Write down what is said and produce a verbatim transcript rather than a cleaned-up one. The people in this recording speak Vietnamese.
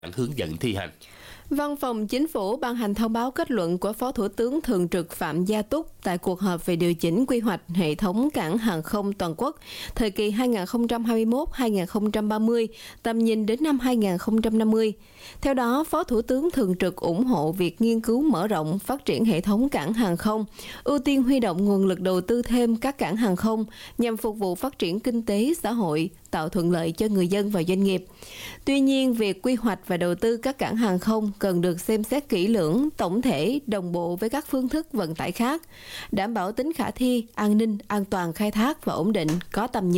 hướng dẫn thi hành. Văn phòng Chính phủ ban hành thông báo kết luận của Phó Thủ tướng Thường trực Phạm Gia Túc tại cuộc họp về điều chỉnh quy hoạch hệ thống cảng hàng không toàn quốc thời kỳ hai nghìn không trăm hai mươi mốt đến hai nghìn không trăm ba mươi, tầm nhìn đến năm hai nghìn không trăm năm mươi. Theo đó, Phó Thủ tướng Thường trực ủng hộ việc nghiên cứu mở rộng phát triển hệ thống cảng hàng không, ưu tiên huy động nguồn lực đầu tư thêm các cảng hàng không nhằm phục vụ phát triển kinh tế, xã hội, tạo thuận lợi cho người dân và doanh nghiệp. Tuy nhiên, việc quy hoạch và đầu tư các cảng hàng không cần được xem xét kỹ lưỡng, tổng thể, đồng bộ với các phương thức vận tải khác, đảm bảo tính khả thi, an ninh, an toàn khai thác và ổn định, có tầm nhìn